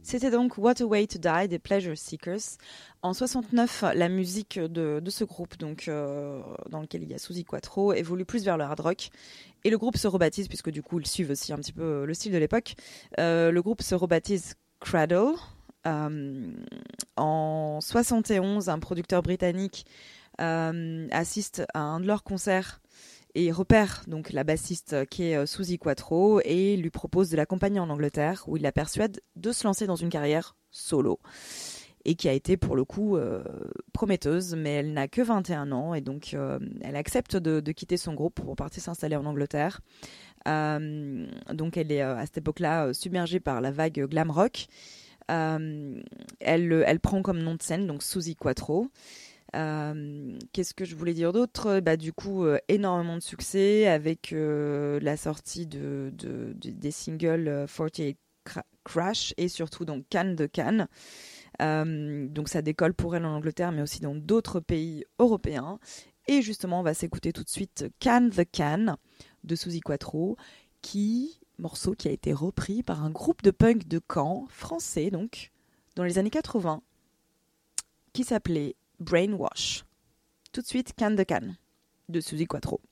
C'était donc What a Way to Die des Pleasure Seekers. En 69, la musique de ce groupe, donc, dans lequel il y a Suzi Quatro, évolue plus vers le hard rock. Et le groupe se rebaptise, puisque du coup ils suivent aussi un petit peu le style de l'époque, le groupe se rebaptise Cradle. En 71, un producteur britannique assiste à un de leurs concerts et repère donc la bassiste qui est Suzi Quatro et lui propose de l'accompagner en Angleterre, où il la persuade de se lancer dans une carrière solo et qui a été pour le coup prometteuse, mais elle n'a que 21 ans et donc elle accepte de quitter son groupe pour partir s'installer en Angleterre. Donc elle est à cette époque-là submergée par la vague glam rock. Elle prend comme nom de scène donc Suzi Quatro. Qu'est-ce que je voulais dire d'autre? Du coup, énormément de succès avec la sortie des singles 48 Crash et surtout donc Can de Can. Donc ça décolle pour elle en Angleterre, mais aussi dans d'autres pays européens. Et justement, on va s'écouter tout de suite Can the Can de Suzi Quatro, morceau qui a été repris par un groupe de punk de Caen, français donc, dans les années 80, qui s'appelait Brainwash. Tout de suite, Can de Can de Suzi Quatro.